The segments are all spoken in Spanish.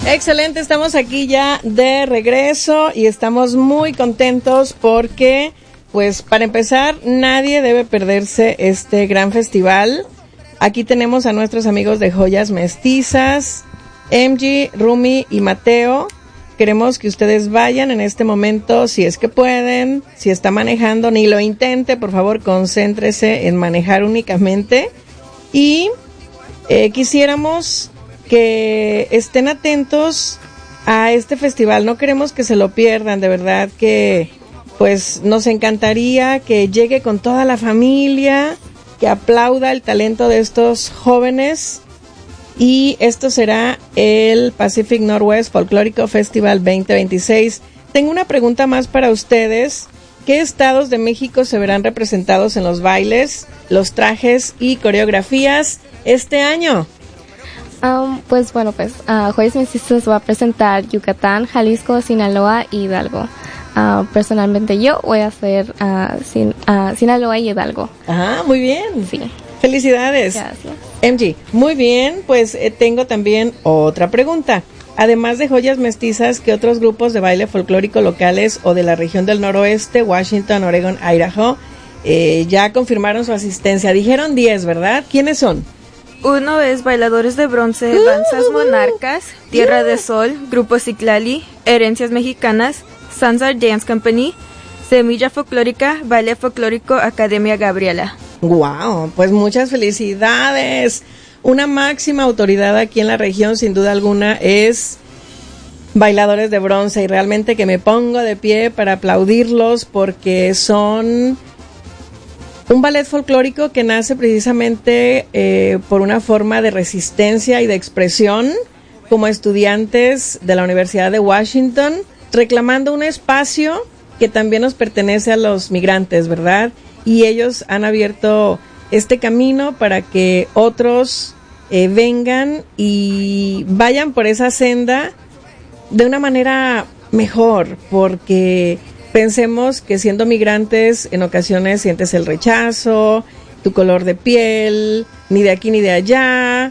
Excelente, estamos aquí ya de regreso y estamos muy contentos porque, pues, para empezar, nadie debe perderse este gran festival. Aquí tenemos a nuestros amigos de Joyas Mestizas, MG, Rumi y Mateo. Queremos que ustedes vayan en este momento, si es que pueden, si está manejando, ni lo intente, por favor, concéntrese en manejar únicamente. Y quisiéramos que estén atentos a este festival, no queremos que se lo pierdan, de verdad que pues nos encantaría que llegue con toda la familia, que aplauda el talento de estos jóvenes, y esto será el Pacific Northwest Folklórico Festival 2026. Tengo una pregunta más para ustedes: ¿qué estados de México se verán representados en los bailes, los trajes y coreografías este año? Joyas Mestizas va a presentar Yucatán, Jalisco, Sinaloa y Hidalgo. Personalmente yo voy a hacer Sinaloa y Hidalgo. Ah, muy bien. Sí. Felicidades. Gracias. MG, muy bien, pues tengo también otra pregunta. Además de Joyas Mestizas, ¿qué otros grupos de baile folclórico locales o de la región del noroeste, Washington, Oregon, Idaho, ya confirmaron su asistencia? Dijeron 10, ¿verdad? ¿Quiénes son? Uno es Bailadores de Bronce, Danzas Monarcas, Tierra de Sol, Grupo Citlali, Herencias Mexicanas, Sansar Dance Company, Semilla Folclórica, Baile Folclórico, Academia Gabriela. Wow, pues muchas felicidades. Una máxima autoridad aquí en la región, sin duda alguna, es Bailadores de Bronce, y realmente que me pongo de pie para aplaudirlos porque son un ballet folclórico que nace precisamente por una forma de resistencia y de expresión como estudiantes de la Universidad de Washington, reclamando un espacio que también nos pertenece a los migrantes, ¿verdad? Y ellos han abierto este camino para que otros vengan y vayan por esa senda de una manera mejor, porque pensemos que siendo migrantes en ocasiones sientes el rechazo, tu color de piel, ni de aquí ni de allá,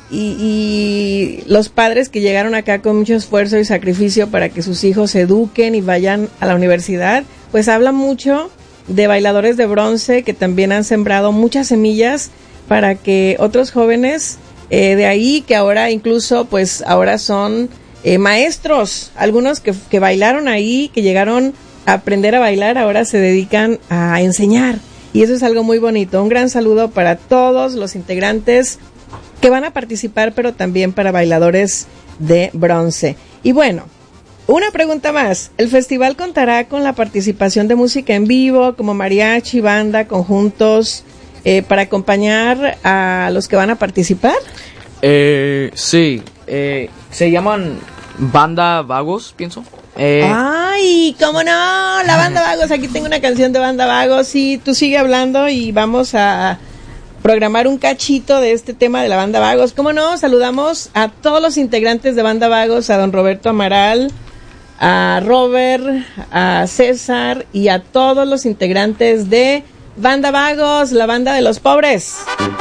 y los padres que llegaron acá con mucho esfuerzo y sacrificio para que sus hijos se eduquen y vayan a la universidad, pues habla mucho de Bailadores de Bronce, que también han sembrado muchas semillas para que otros jóvenes de ahí, que ahora incluso pues ahora son maestros, algunos que bailaron ahí, que llegaron a aprender a bailar, ahora se dedican a enseñar, y eso es algo muy bonito. Un gran saludo para todos los integrantes que van a participar, pero también para Bailadores de Bronce. Y bueno, una pregunta más. ¿El festival contará con la participación de música en vivo, como mariachi, banda, conjuntos, para acompañar a los que van a participar? Sí, se llaman Banda Vagos, pienso. ¡Ay, cómo no! La Banda Vagos, aquí tengo una canción de Banda Vagos. Sí, tú sigue hablando y vamos a programar un cachito de este tema de la Banda Vagos. ¿Cómo no? Saludamos a todos los integrantes de Banda Vagos, a don Roberto Amaral, a Robert, a César y a todos los integrantes de Banda Vagos, la banda de los pobres.